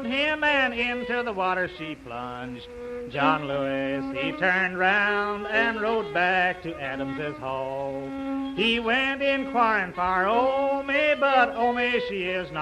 him, and into the water she plunged. John Lewis, he turned round and rode back to Adams's Hall. He went inquiring for Omi, but Omi, she is not